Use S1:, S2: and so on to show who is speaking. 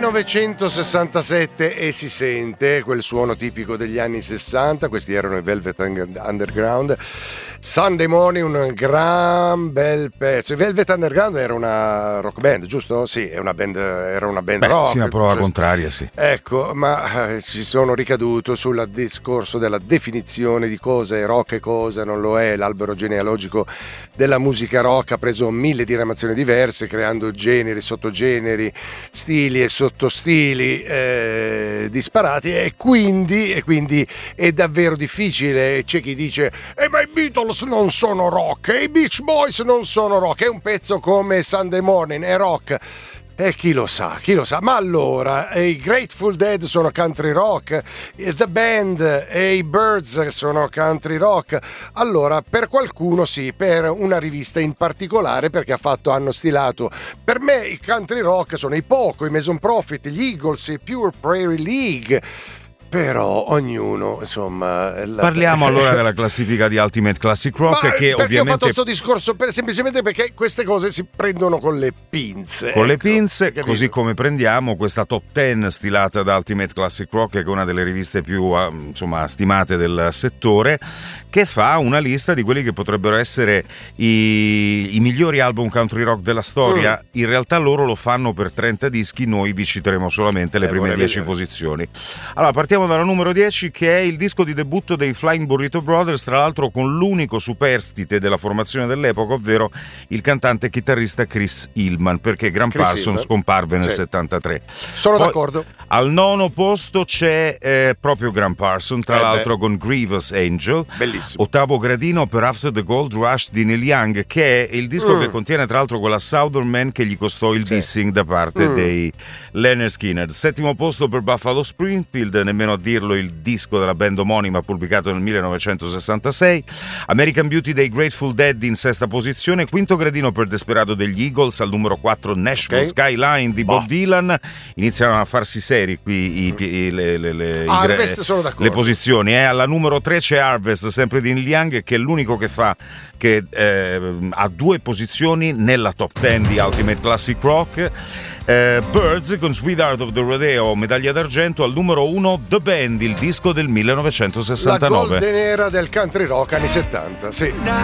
S1: 1967 e si sente quel suono tipico degli anni 60. Questi erano i Velvet Underground. Sunday Morning, un gran bel pezzo. I Velvet Underground era una rock band, giusto? Sì, era una band rock.
S2: Fino a prova contraria, sì.
S1: Ecco, ma ci sono ricaduto sul discorso della definizione di cosa è rock e cosa non lo è. L'albero genealogico della musica rock ha preso 1000 diramazioni diverse, creando generi, sottogeneri, stili e sottostili disparati, e quindi è davvero difficile. C'è chi dice ma i Beatles non sono rock, e i Beach Boys non sono rock, è un pezzo come Sunday Morning è rock. E chi lo sa, ma allora i Grateful Dead sono country rock, The Band e i Byrds sono country rock. Allora, per qualcuno sì, per una rivista in particolare, perché hanno stilato. Per me i country rock sono i Poco, i Mason Prophet, gli Eagles, i Pure Prairie League. Però ognuno, insomma...
S2: Parliamo allora della classifica di Ultimate Classic Rock, che
S1: perché
S2: ovviamente...
S1: ho fatto questo discorso semplicemente perché queste cose si prendono con le pinze.
S2: Con le pinze, così come prendiamo questa top 10 stilata da Ultimate Classic Rock, che è una delle riviste più stimate del settore, che fa una lista di quelli che potrebbero essere i migliori album country rock della storia. In realtà loro lo fanno per 30 dischi, noi vi citeremo solamente le prime 10 posizioni. Allora, partiamo dalla numero 10, che è il disco di debutto dei Flying Burrito Brothers, tra l'altro con l'unico superstite della formazione dell'epoca, ovvero il cantante e chitarrista Chris Hillman, perché Graham Parsons scomparve nel 73.
S1: Sono d'accordo.
S2: Al nono posto c'è proprio Graham Parsons, tra l'altro con Grievous Angel.
S1: Bellissimo.
S2: Ottavo gradino per After the Gold Rush di Neil Young, che è il disco che contiene tra l'altro quella Southern Man che gli costò il dissing da parte dei Lynyrd Skynyrd. Settimo posto per Buffalo Springfield, nemmeno a dirlo, il disco della band omonima pubblicato nel 1966. American Beauty dei Grateful Dead in sesta posizione. Quinto gradino per Desperado degli Eagles. Al numero 4 Nashville Skyline di Bob Dylan. Iniziano a farsi seri qui le posizioni. Alla numero 3 c'è Harvest, sempre di Neil Young, che è l'unico che ha 2 posizioni nella top 10 di Ultimate Classic Rock. Birds con Sweetheart of the Rodeo, medaglia d'argento. Al numero 1 The Band, il disco del 1969.
S1: La golden era del country rock anni 70, sì.